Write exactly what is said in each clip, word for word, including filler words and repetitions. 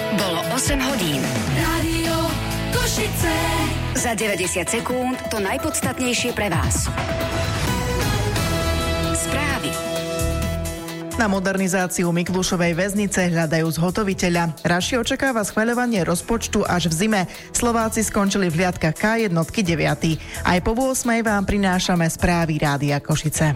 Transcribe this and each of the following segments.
Bolo osem hodín. Rádio Košice. Za deväťdesiat sekúnd to najpodstatnejšie pre vás. Správy. Na modernizáciu Miklušovej väznice hľadajú zhotoviteľa. Raši očakáva schvaľovanie rozpočtu až v zime. Slováci skončili v hliadkach ká jednotky deviaty. Aj po ôsmej vám prinášame správy Rádia Košice.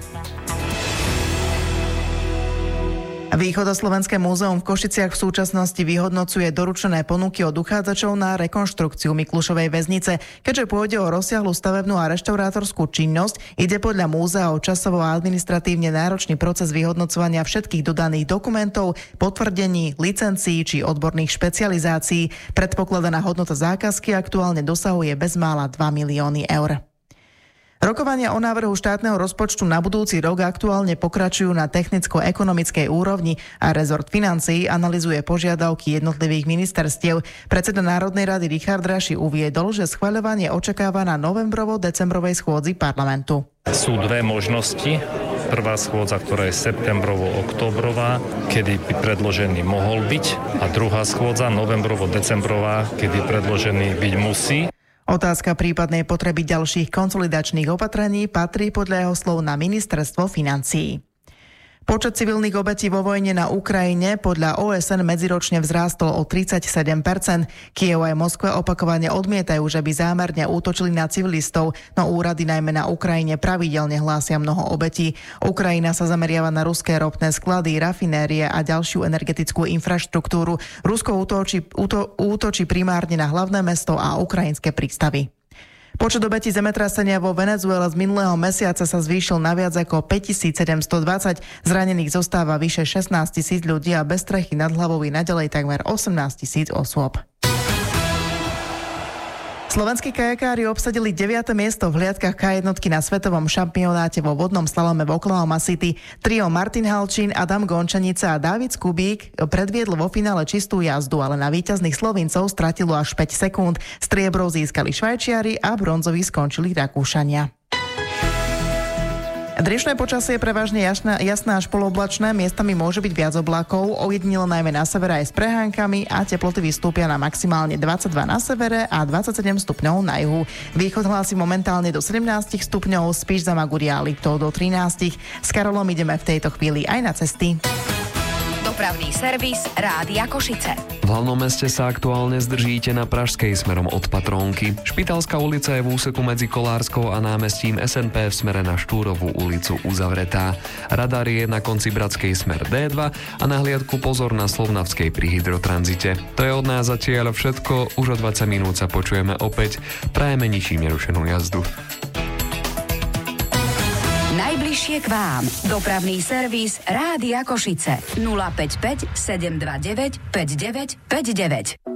Východoslovenské múzeum v Košiciach v súčasnosti vyhodnocuje doručené ponuky od uchádzačov na rekonštrukciu Miklušovej väznice. Keďže pôjde o rozsiahlu stavebnú a reštaurátorskú činnosť, ide podľa múzea o časovo a administratívne náročný proces vyhodnocovania všetkých dodaných dokumentov, potvrdení, licencií či odborných špecializácií. Predpokladaná hodnota zákazky aktuálne dosahuje bezmála dva milióny eur. Rokovania o návrhu štátneho rozpočtu na budúci rok aktuálne pokračujú na technicko-ekonomickej úrovni a rezort financií analyzuje požiadavky jednotlivých ministerstiev. Predseda Národnej rady Richard Raši uviedol, že schvaľovanie očakáva na novembrovo-decembrovej schôdzi parlamentu. Sú dve možnosti. Prvá schôdza, ktorá je septembrovo-októbrová, kedy by predložený mohol byť, a druhá schôdza novembrovo-decembrová, kedy predložený byť musí. Otázka prípadnej potreby ďalších konsolidačných opatrení patrí podľa jeho slov na ministerstvo financií. Počet civilných obetí vo vojne na Ukrajine podľa ó es en medziročne vzrástol o tridsaťsedem percent. Kyjev aj Moskva opakovane odmietajú, že by zámerne útočili na civilistov, no úrady najmä na Ukrajine pravidelne hlásia mnoho obetí. Ukrajina sa zameriava na ruské ropné sklady, rafinérie a ďalšiu energetickú infraštruktúru. Rusko útočí, úto, útočí primárne na hlavné mesto a ukrajinské prístavy. Počet obetí zemetrasenia vo Venezuele z minulého mesiaca sa zvýšil na viac ako päťtisícsedemstodvadsať. Zranených zostáva vyše šestnásť tisíc ľudí a bez strechy nad hlavou je naďalej takmer osemnásť tisíc osôb. Slovenskí kajakári obsadili deviate miesto v hliadkach ká jednotky na svetovom šampionáte vo vodnom slalome v Oklahoma City. Trio Martin Halčín, Adam Gončanica a Dávid Skubík predviedlo vo finále čistú jazdu, ale na víťazných Slovincov stratilo až päť sekúnd. Striebrov získali Švajčiari a bronzoví skončili Rakúšania. Dnešné počasie je prevažne jasná, jasná až polooblačné, miestami môže byť viac oblákov, ojedinilo najmä na severe aj s prehánkami a teploty vystúpia na maximálne dvadsaťdva na severe a dvadsaťsedem stupňov na juhu. Východ hlási momentálne do sedemnásť stupňov, Spiš, Zamagúria a Liptov do trinásť. S Karolom ideme v tejto chvíli aj na cesty. Dopravný servis Rádia Košice. V hlavnom meste sa aktuálne zdržíte na Pražskej smerom od Patrónky. Špitálska ulica je v úseku medzi Kolárskou a námestím es en pé v smere na Štúrovú ulicu uzavretá. Radar je na konci Bratskej smer dé dva a na hliadku pozor na Slovnavskej pri hydrotranzite. To je od nás zatiaľ všetko, už o dvadsať minút sa počujeme opäť. Prajeme ničím nerušenú jazdu. Najbližšie k vám. Dopravný servis Rádia Košice. nula päť päť sedem dva deväť päť deväť päť deväť.